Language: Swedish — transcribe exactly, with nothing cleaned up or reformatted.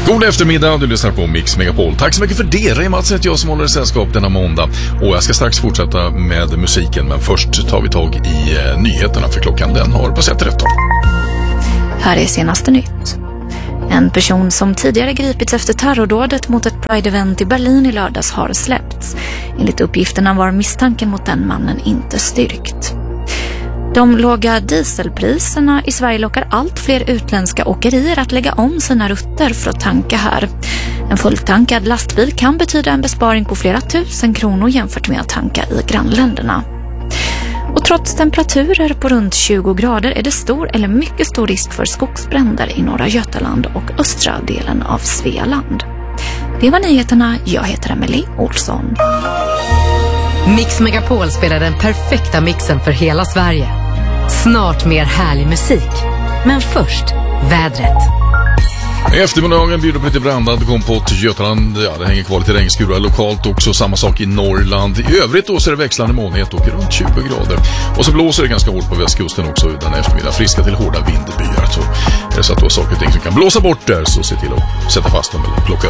God eftermiddag, du lyssnar på Mix Megapol. Tack så mycket för det. Ray Mats heter jag som håller i sällskap denna måndag. Och jag ska strax fortsätta med musiken, men först tar vi tag i eh, nyheterna för klockan. Den har passerat tretton. Här är senaste nytt. En person som tidigare gripits efter terrordådet mot ett Pride-event i Berlin i lördags har släppts. Enligt uppgifterna var misstanken mot den mannen inte styrkt. De låga dieselpriserna i Sverige lockar allt fler utländska åkerier att lägga om sina rutter för att tanka här. En fulltankad lastbil kan betyda en besparing på flera tusen kronor jämfört med att tanka i grannländerna. Och trots temperaturer på runt tjugo grader är det stor eller mycket stor risk för skogsbränder i norra Götaland och östra delen av Svealand. Det var nyheterna. Jag heter Emily Olsson. Mix Megapol spelar den perfekta mixen för hela Sverige. Snart mer härlig musik. Men först, vädret. I eftermiddagen bjuder på lite blandad kompott i Götaland. Ja, det hänger kvar lite regnskurar lokalt också. Samma sak i Norrland. I övrigt då så är det växlande molnighet och runt tjugo grader. Och så blåser det ganska hårt på västkusten också den eftermiddag. Friska till hårda vindbyar. Så är det så att du har saker och ting som kan blåsa bort där, så se till att sätta fast dem eller plocka